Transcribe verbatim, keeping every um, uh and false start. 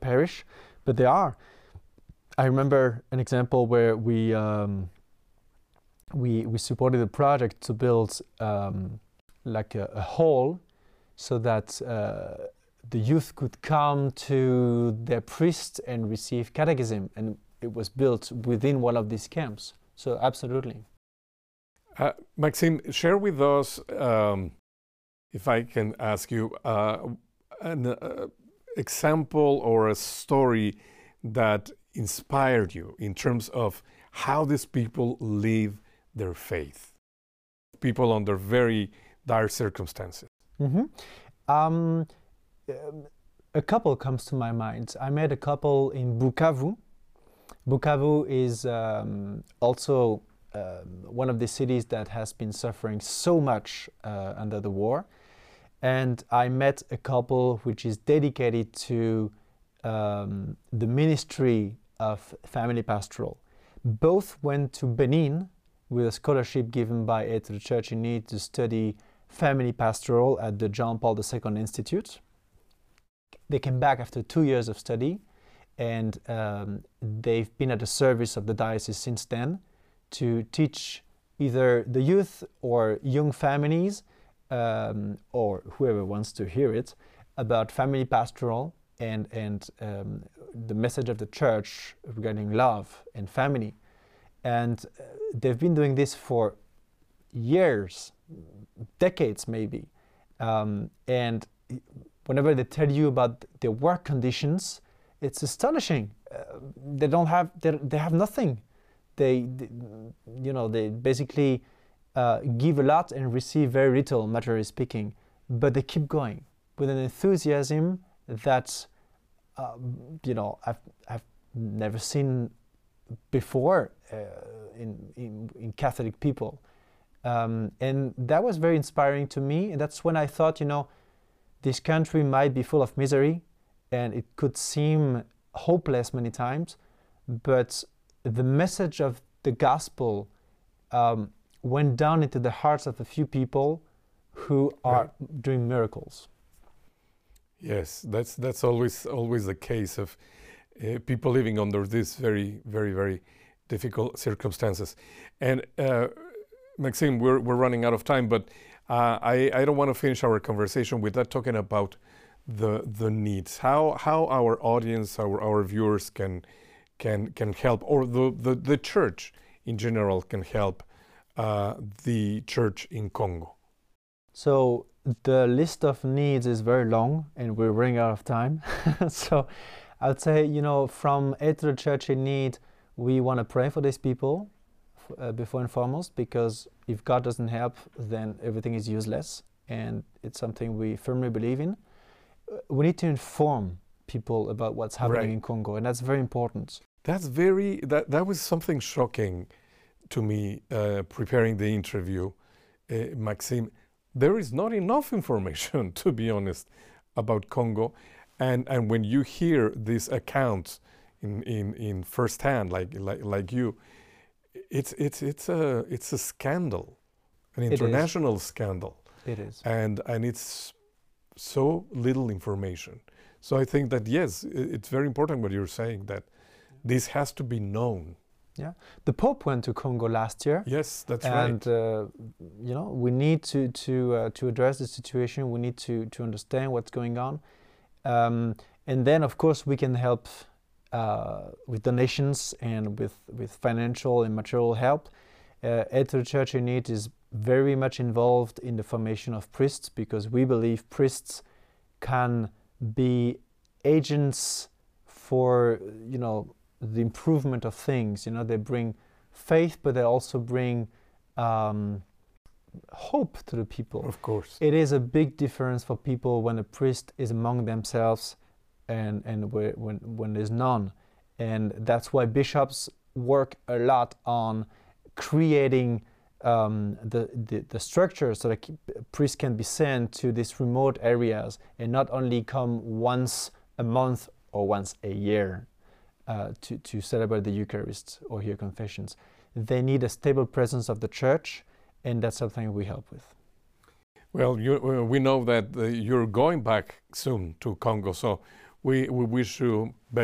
parish, but there are. I remember an example where we um, we we supported a project to build um, like a, a hall so that uh, the youth could come to their priest and receive catechism, and it was built within one of these camps. So absolutely. Uh, Maxime, share with us, um, if I can ask you, uh, an uh, example or a story that inspired you in terms of how these people live their faith. People under very dire circumstances. Mm-hmm. um, a couple comes to my mind. I met a couple in Bukavu. Bukavu is um, also um, one of the cities that has been suffering so much uh, under the war. And I met a couple which is dedicated to um, the ministry of family pastoral. Both went to Benin with a scholarship given by Aid to the Church in Need to study family pastoral at the John Paul the Second Institute. They came back after two years of study, and um, they've been at the service of the diocese since then to teach either the youth or young families um, or whoever wants to hear it about family pastoral and, and um, the message of the Church regarding love and family. And uh, they've been doing this for years, decades maybe. Um, and whenever they tell you about their work conditions, it's astonishing. Uh, they don't have, they, they have nothing. They, they, you know, they basically uh, give a lot and receive very little, materially speaking, but they keep going with an enthusiasm that, uh, you know, I've, I've never seen before uh, in, in, in Catholic people. Um, and that was very inspiring to me. And that's when I thought, you know, this country might be full of misery and it could seem hopeless many times, but the message of the gospel um, went down into the hearts of a few people who are right. doing miracles. Yes, that's that's always always the case of uh, people living under these very, very, very difficult circumstances. And uh, Maxime, we're we're running out of time, but uh, I I don't want to finish our conversation without talking about the the needs. How how our audience, our our viewers can can can help, or the the, the church in general can help uh, the church in Congo. So the list of needs is very long, and we're running out of time. So I'd say, you know, from Aid to the Church in Need, we want to pray for these people uh, before and foremost, because if God doesn't help, then everything is useless, and it's something we firmly believe in. We need to inform people about what's happening right. in Congo, and that's very important. That's very, that, that was something shocking to me uh, preparing the interview, uh, Maxime. There is not enough information, to be honest, about Congo. And and when you hear these accounts in, in, in firsthand, like, like like you, it's it's it's a it's a scandal, an international scandal. It is. And and it's so little information. So I think that yes, it's very important what you're saying, that this has to be known. Yeah, the Pope went to Congo last year. Yes, that's and, right. And uh, you know, we need to to uh, to address the situation. We need to to understand what's going on, um, and then of course we can help uh, with donations and with with financial and material help. Uh, Aid to the Church in Need is very much involved in the formation of priests, because we believe priests can be agents for, you know, the improvement of things. You know, they bring faith, but they also bring um, hope to the people. Of course. It is a big difference for people when a priest is among themselves and, and when, when there's none. And that's why bishops work a lot on creating um, the, the, the structure so that priests can be sent to these remote areas and not only come once a month or once a year. Uh, to, to celebrate the Eucharist or hear confessions. They need a stable presence of the Church, and that's something we help with. Well, you, uh, we know that uh, you're going back soon to Congo, so we, we wish you best.